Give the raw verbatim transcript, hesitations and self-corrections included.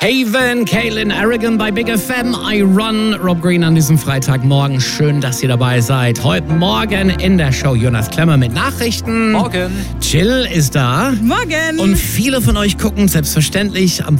Haven, Kaylin Aragon bei Big F M, I Run, Rob Green an diesem Freitagmorgen. Schön, dass ihr dabei seid. Heute Morgen in der Show Jonas Klemmer mit Nachrichten. Morgen. Jill ist da. Morgen. Und viele von euch gucken selbstverständlich am